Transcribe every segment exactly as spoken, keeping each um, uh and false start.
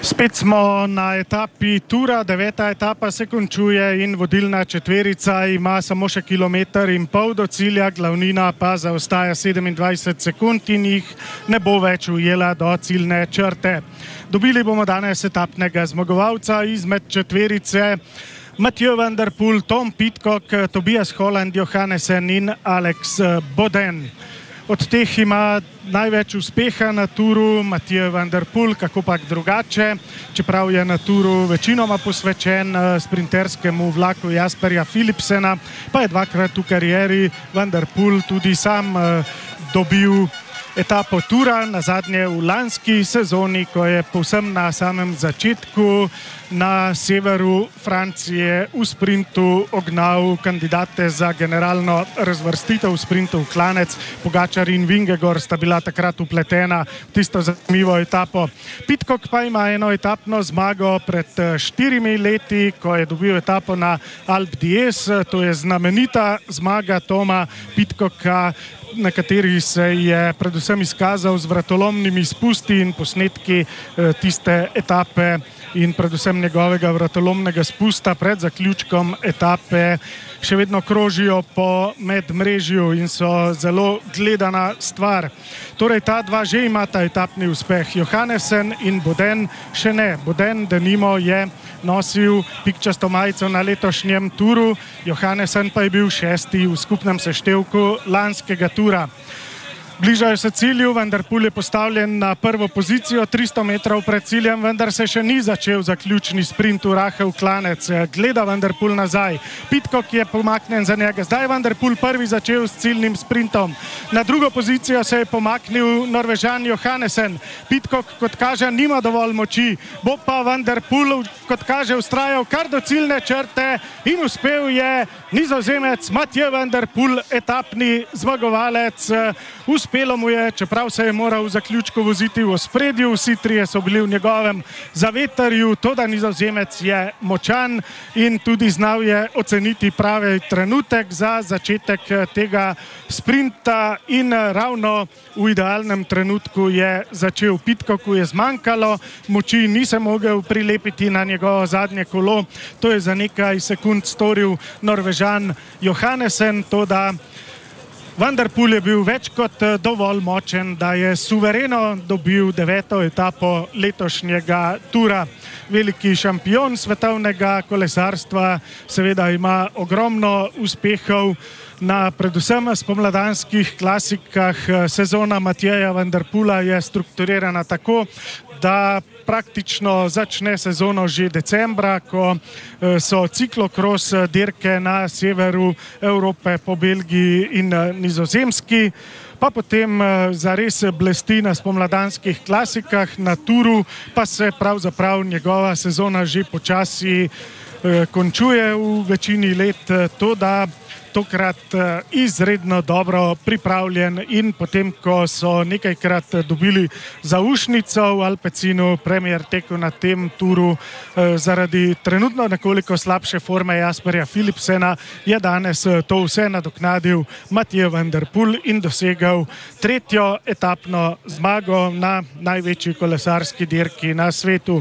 Spet smo na etapi Tura, deveta etapa se končuje in vodilna četverica ima samo še kilometer in pol do cilja, glavnina pa zaostaja sedemindvajset sekund in jih ne bo več ujela do ciljne črte. Dobili bomo danes etapnega zmagovalca izmed četverice, Mathieu van der Poel, Tom Pidcock, Tobias Holland, Johannesen in Alex Bodden. Od teh ima največ uspeha na Turu Mathieu van der Poel, kakopak drugače, čeprav je na Turu večinoma posvečen sprinterskemu vlaku Jasperja Philipsena, pa je dvakrat v karieri van der Poel tudi sam dobil etapo Tura, nazadnje v lanski sezoni, ko je povsem na samem začetku na severu Francije v sprintu ognal kandidate za generalno razvrstitev v sprintu v klanec. Pogačar in Vingegaard sta bila takrat upletena v tisto zanimivo etapo. Pidcock pa ima eno etapno zmago pred štirimi leti, ko je dobil etapo na Alpe d'Huez. To je znamenita zmaga Toma Pidcocka, na kateri se je predvsem izkazal z vratolomnimi spusti in posnetki tiste etape in predvsem njegovega vratolomnega spusta pred zaključkom etape še vedno krožijo po medmrežju in so zelo gledana stvar. Torej ta dva že imata etapni uspeh, Johannesen in Bodden še ne. Bodden denimo je nosil pikčasto majico na letošnjem Turu, Johannesen pa je bil šesti v skupnem seštevku lanskega Tura. Bližajo se cilju, van der Poel je postavljen na prvo pozicijo, tristo metrov pred ciljem, vendar se še ni začel zaključni sprint v rahel klanec. Gleda van der Poel nazaj, Pidcock je pomaknjen za njega, zdaj van der Poel prvi začel s ciljnim sprintom. Na drugo pozicijo se je pomaknil Norvežan Johannesen. Pidcock, kot kaže, nima dovolj moči, bo pa van der Poel, kot kaže, ustrajal kar do ciljne črte in uspel je Nizozemec Mathieu van der Poel, etapni zmagovalec. Uspelo mu je, čeprav se je moral v zaključku voziti v ospredju, vsi trije so bili v njegovem zavetrju, toda Nizozemec je močan in tudi znal je oceniti pravi trenutek za začetek tega sprinta in ravno v idealnem trenutku je začel. Pidcocku je zmanjkalo moči, ni se mogel prilepiti na njegovo zadnje kolo, to je za nekaj sekund storil Norvežan Johannesen, toda van der Poel je bil več kot dovolj močen, da je suvereno dobil deveto etapo letošnjega Tura. Veliki šampion svetovnega kolesarstva, seveda ima ogromno uspehov na predvsem spomladanskih klasikah. Sezona Mathieuja van der Poela je strukturirana tako, da praktično začne sezono že decembra, ko so ciklokros dirke na severu Evrope po Belgiji in Nizozemski, pa potem zares blesti na spomladanskih klasikah, na Turu pa se pravzaprav njegova sezona že počasi končuje v večini let, toda tokrat izredno dobro pripravljen in potem, ko so nekajkrat dobili zaušnico v Alpecinu, premier tekel na tem Turu zaradi trenutno nekoliko slabše forme Jasperja Philipsena, je danes to vse nadoknadil Mathieu van der Poel in dosegel tretjo etapno zmago na največji kolesarski dirki na svetu.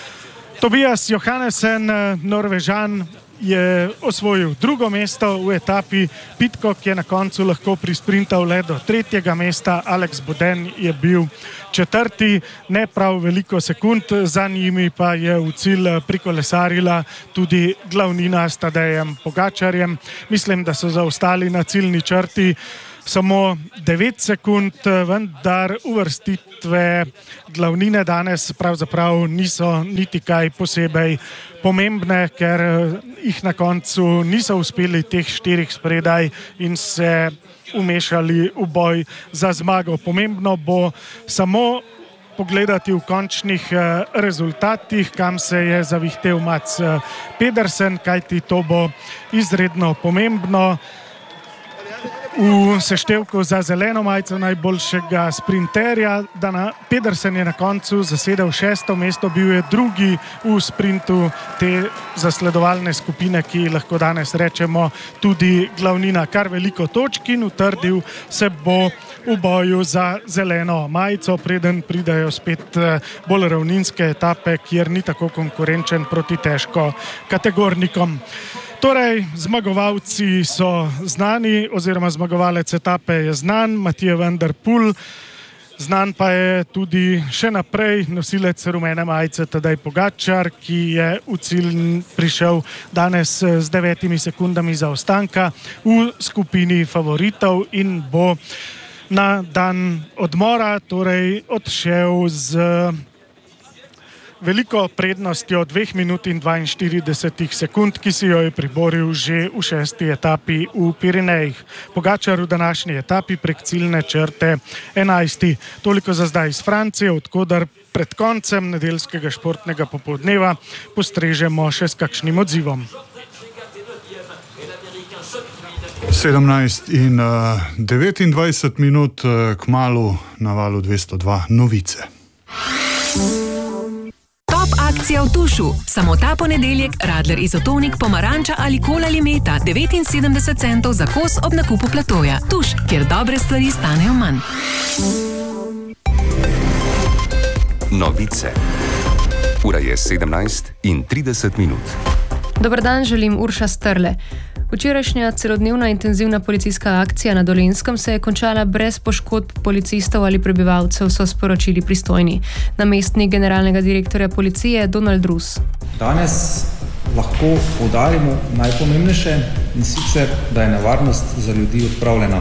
Tobias Johannesen, Norvežan, je osvojil drugo mesto v etapi, Pidcock je na koncu lahko prisprintal le do tretjega mesta, Alex Bodden je bil četrti, ne prav veliko sekund, za njimi pa je v cilj prikolesarila tudi glavnina s Tadejem Pogačarjem. Mislim, da so zaostali na ciljni črti samo devet sekund, vendar uvrstitve glavnine danes pravzaprav niso niti kaj posebej pomembne, ker jih na koncu niso uspeli teh štirih spredaj in se umešali v boj za zmago. Pomembno bo samo pogledati v končnih rezultatih, kam se je zavihtel Mats Pedersen, kajti to bo izredno pomembno. v seštevku za zeleno majico najboljšega sprinterja. Dana Pedersen je na koncu zasedel šesto mesto, bil je drugi v sprintu te zasledovalne skupine, ki lahko danes rečemo tudi glavnina. Kar veliko točk in utrdil se bo v boju za zeleno majico, preden pridajo spet bolj ravninske etape, kjer ni tako konkurenčen proti težko kategornikom. Torej, zmagovalci so znani, oziroma zmagovalec etape je znan, Matija van der Poel. Znan pa je tudi še naprej nosilec rumene majice Tadej Pogačar, ki je v cilj prišel danes z devetimi sekundami zaostanka v skupini favoritov in bo na dan odmora torej odšel z veliko prednostjo dveh minut in dvainštirideset sekund, ki si jo je priboril že v šesti etapi v Pirenejih. Pogačar v današnji etapi prek ciljne črte enajsti. Toliko za zdaj iz Francije, odkudar pred koncem nedeljskega športnega popoldneva postrežemo še s kakšnim odzivom. sedemnajst in devetindvajset minut, kmalu na valu dvesto dva novice. Top akcija v Tušu. Samo ta ponedeljek Radler Izotonik, pomaranča ali kola limeta devetinsedemdeset centov za kos ob nakupu platoja. Tuš, kjer dobre stvari stanejo manj. Novice. Ura je sedemnajst in trideset minut. Dober dan, želim Urša Strle. Včerajšnja celodnevna intenzivna policijska akcija na Dolenjskem se je končala brez poškodb policistov ali prebivalcev, so sporočili pristojni. Namestnik generalnega direktorja policije Donald Rus. Danes lahko poudarimo najpomembnejše, in sicer, da je nevarnost za ljudi odpravljena.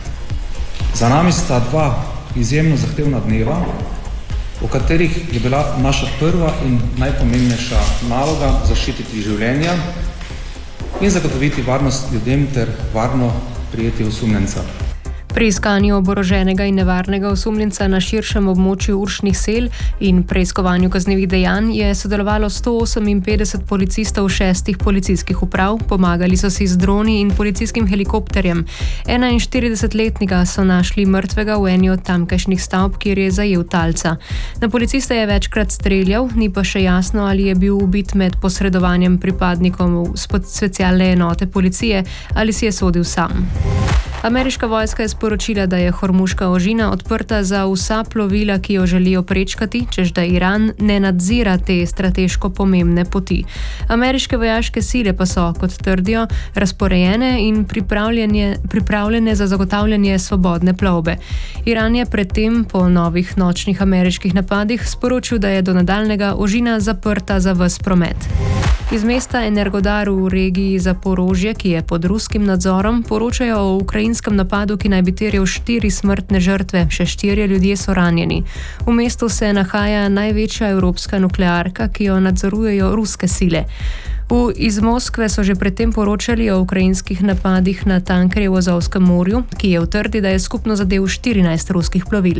Za nami sta dva izjemno zahtevna dneva, v katerih je bila naša prva in najpomembnejša naloga zaščititi življenja in zagotoviti varnost ljudem ter varno prijetje osumljenca. Pri iskanju oboroženega in nevarnega osumljenca na širšem območju Uršnih sel in preiskovanju kaznivih dejanj je sodelovalo sto oseminpetdeset policistov šestih policijskih uprav, pomagali so si z droni in policijskim helikopterjem. enainštiridesetletnika so našli mrtvega v eni od tamkajšnjih stavb, kjer je zajel talca. Na policista je večkrat streljal, ni pa še jasno, ali je bil ubit med posredovanjem pripadnikom specialne enote policije ali si je sodil sam. Ameriška vojska je sporočila, da je Hormuška ožina odprta za vsa plovila, ki jo želijo prečkati, čež da Iran ne nadzira te strateško pomembne poti. Ameriške vojaške sile pa so, kot trdijo, razporejene in pripravljene za zagotavljanje svobodne plovbe. Iran je predtem po novih nočnih ameriških napadih sporočil, da je do nadaljnjega ožina zaprta za ves promet. Iz mesta Energodar v regiji Zaporožje, ki je pod ruskim nadzorom, poročajo o ukrajinskem napadu, ki naj bi terjal štiri smrtne žrtve, še štirje ljudje so ranjeni. V mestu se nahaja največja evropska nuklearka, ki jo nadzorujejo ruske sile. V, iz Moskve so že predtem poročali o ukrajinskih napadih na tankerje v Azovskem morju, ki je utrdi, da je skupno zadel štirinajst ruskih plovil.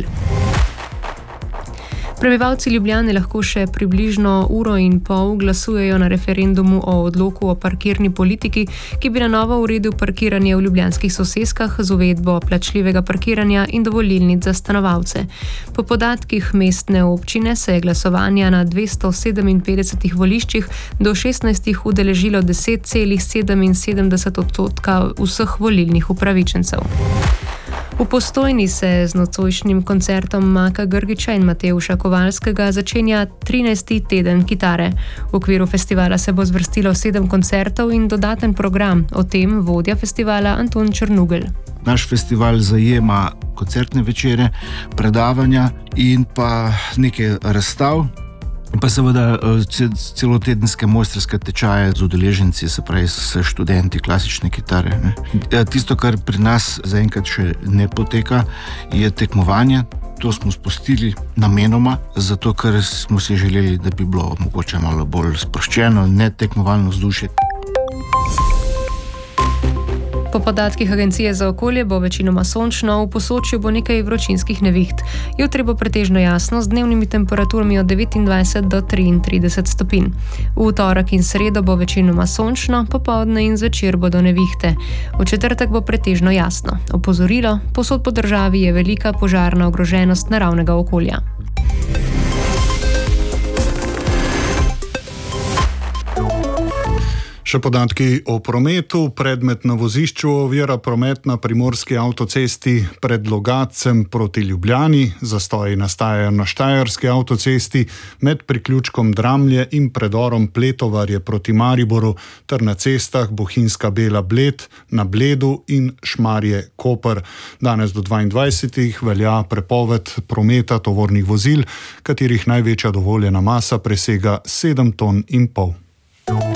Prebivalci Ljubljane lahko še približno uro in pol glasujejo na referendumu o odloku o parkirni politiki, ki bi na novo uredil parkiranje v ljubljanskih soseskah z uvedbo plačljivega parkiranja in dovolilnic za stanovalce. Po podatkih mestne občine se je glasovanja na dvesto sedeminpetdesetih voliščih do šestnajstih udeležilo deset celih sedeminsedemdeset odstotka vseh volilnih upravičencev. V Postojni se z nocojšnjim koncertom Maka Grgiča in Matevša Kovalskega začenja trinajsti teden kitare. V okviru festivala se bo zvrstilo sedem koncertov in dodaten program. O tem vodja festivala Anton Črnugel. Naš festival zajema koncertne večere, predavanja in pa nekaj razstav. Pa seveda celotedenske mojstrske tečaje z udeleženci, se pravi s študenti klasične kitare. Ne. Tisto, kar pri nas zaenkrat še ne poteka, je tekmovanje. To smo spustili namenoma, zato ker smo si želeli, da bi bilo mogoče malo bolj sproščeno, ne tekmovalno vzdušje. Po podatkih Agencije za okolje bo večinoma sončno, v Posočju bo nekaj vročinskih neviht. Jutri bo pretežno jasno z dnevnimi temperaturami od devetindvajset do triintrideset stopinj. V torek in sredo bo večinoma sončno, popoldne in zvečer bodo nevihte. V četrtek bo pretežno jasno. Opozorilo, povsod po državi je velika požarna ogroženost naravnega okolja. Še podatki o prometu. Predmet na vozišču ovira promet na primorski avtocesti pred Logatcem proti Ljubljani. Zastoji nastajajo na štajerski avtocesti med priključkom Dramlje in predorom Pletovarje proti Mariboru ter na cestah Bohinjska Bela Bled, na Bledu in Šmarje Koper. Danes do dvaindvajsetih velja prepoved prometa tovornih vozil, katerih največja dovoljena masa presega sedem ton in pol.